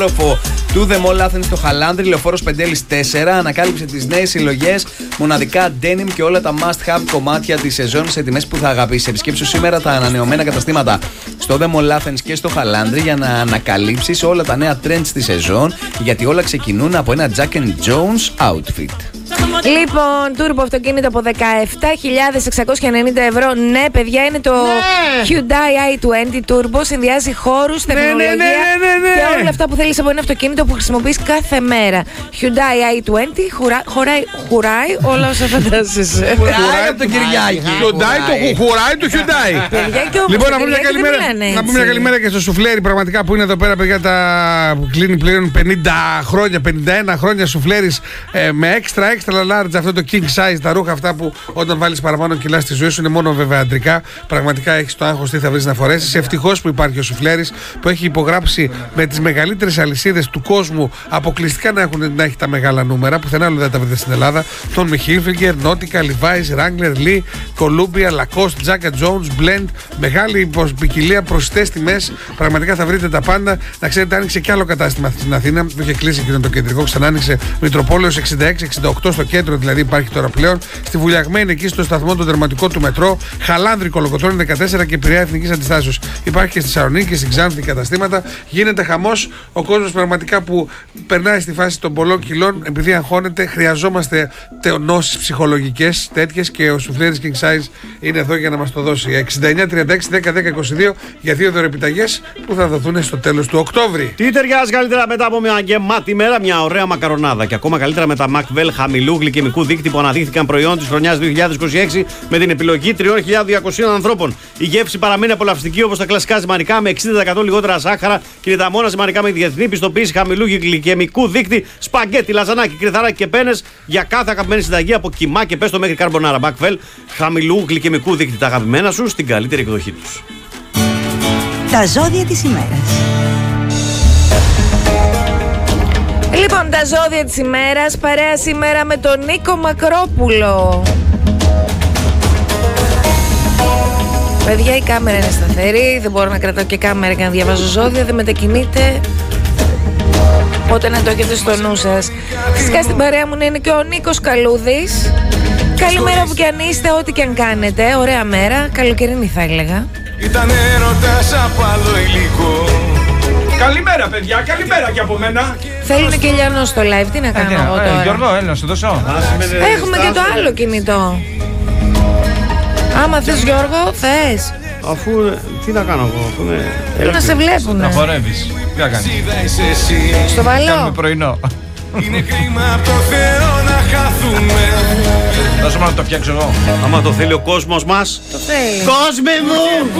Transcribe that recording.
του The Mall Athens στο Χαλάνδρι, Λεωφόρος Πεντέλης 4, ανακάλυψε τις νέες συλλογές, μοναδικά denim και όλα τα must-have κομμάτια της σεζόν σε τιμές που θα αγαπήσεις. Επισκέψου σήμερα τα ανανεωμένα καταστήματα στο The Mall Athens και στο Χαλάνδρι για να ανακαλύψεις όλα τα νέα trends της σεζόν, γιατί όλα ξεκινούν από ένα Jack and Jones outfit. Λοιπόν, turbo αυτοκίνητο από 17.690 ευρώ. Ναι, παιδιά, είναι το Hyundai i20 Turbo. Συνδυάζει χώρους, τεχνολογία και όλα αυτά που θέλεις από ένα αυτοκίνητο που χρησιμοποιείς κάθε μέρα. Hyundai i20 χουράει όλα όσα φαντάζεσαι. Χουράει από το Κυριάκη. Hyundai το χουράει του Hyundai. Λοιπόν, να πούμε μια καλημέρα και στο σουφλέρι πραγματικά που είναι εδώ πέρα, παιδιά, που κλείνει πλέον 50 χρόνια, 51 χρόνια σουφλέρις με extra large, αυτό το king size, τα ρούχα αυτά που όταν βάλεις παραπάνω κιλά στη ζωή σου είναι μόνο βέβαια αντρικά. Πραγματικά έχεις το άγχος τι θα βρεις να φορέσεις. Ευτυχώς που υπάρχει ο Σουφλέρης που έχει υπογράψει με τις μεγαλύτερες αλυσίδες του κόσμου αποκλειστικά να έχει τα μεγάλα νούμερα. Πουθενά άλλο δεν τα βρείτε στην Ελλάδα. Τον Hilfiger, Nautica, Levi's, Wrangler, Lee, Columbia, Lacoste, Jack Jones, Blend. Μεγάλη ποικιλία, προσιτές τιμές. Πραγματικά θα βρείτε τα πάντα. Να ξέρετε, άνοιξε κι άλλο κατάστημα στην Αθήνα που είχε κλείσει και το κεντρικό. Ξανά άνοιξε Μητροπόλεως 66-68 στο κέντρο, δηλαδή υπάρχει τώρα πλέον. Στη Βουλιαγμένη, εκεί στο σταθμό το τερματικό του μετρό. Χαλάνδρη, Κολοκοτρώνη 14 και Πειραιά Εθνικής Αντιστάσεως. Υπάρχει και στη Θεσσαλονίκη και στην Ξάνθη καταστήματα. Γίνεται χαμός. Ο κόσμος πραγματικά που περνάει στη φάση των πολλών κιλών, επειδή αγχώνεται, χρειαζόμαστε νόσεις ψυχολογικές τέτοιες και ο Σουφλέρης King Size είναι εδώ για να μας το δώσει. 69-36-10-10-22 για 2 δωρεπιταγές που θα δοθούν στο τέλος του Οκτώβρη. Τι ταιριάζει καλύτερα μετά από μια γεμάτη μέρα, μια ωραία μακαρονάδα και ακόμα καλύτερα με τα Macvel χαμηλού γλυκαιμικού δείκτη που αναδείχθηκαν προϊόν της χρονιάς 2026 με την επιλογή 3.200 ανθρώπων. Η γεύση παραμένει απολαυστική όπως τα κλασικά ζυμαρικά με 60% λιγότερα ζάχαρα και είναι τα μόνα ζυμαρικά με διεθνή πιστοποίηση χαμηλού γλυκαιμικού δείκτη, σπαγκέτι, λαζανάκι, κρυθαράκι και πένες για κάθε αγαπημένη συνταγή από κιμά και πέστο μέχρι καρμπονάρα. Macvel χαμηλού γλυκαιμικού δείκτη, τα αγαπημένα σου στην καλύτερη εκδοχή τους. Τα ζώδια της ημέρας. Λοιπόν, τα ζώδια της ημέρας, παρέα σήμερα με τον Νίκο Μακρόπουλο. Παιδιά, η κάμερα είναι σταθερή, δεν μπορώ να κρατάω και κάμερα και να διαβάζω ζώδια, δεν μετακινείται. Οπότε να το έχετε στο νου σας. Φυσικά στην παρέα μου είναι και ο Νίκος Καλούδης. Καλημέρα που κι αν είστε, ό,τι κι αν κάνετε. Ωραία μέρα, καλοκαιρινή θα έλεγα. Ήταν έρωτας από άλλο υλικό. Καλημέρα, παιδιά, καλημέρα και από μένα. Θέλουν και λιανό στο live, τι να κάνω εγώ τώρα. Γιώργο, έλα, σου δώσω. Έχουμε και το άλλο κινητό. Άμα θες, Γιώργο, θες. Αφού, τι να κάνω εγώ, αφού Θέλω να σε βλέπουνε. Να χορεύεις, τι να κάνεις. Στο Κάνουμε βαλό. πρωινό. Είναι κρίμα από το Θεό να χαθούμε. Δώσε μου να το φτιάξω εγώ. άμα το θέλει ο κόσμος μας. Το θέλει. Κόσμε μου!